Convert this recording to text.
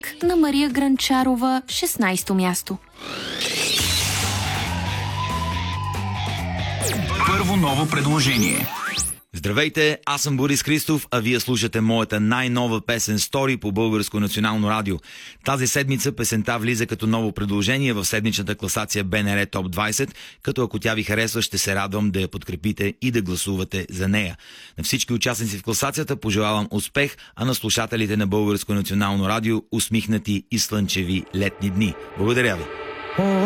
на Мария Гранчарова 16-то място. Първо ново предложение. Здравейте, аз съм Борис Христов, а вие слушате моята най-нова песен «Стори» по Българско национално радио. Тази седмица песента влиза като ново предложение в седмичната класация БНР Топ 20, като ако тя ви харесва, ще се радвам да я подкрепите и да гласувате за нея. На всички участници в класацията пожелавам успех, а на слушателите на Българско национално радио усмихнати и слънчеви летни дни. Благодаря ви!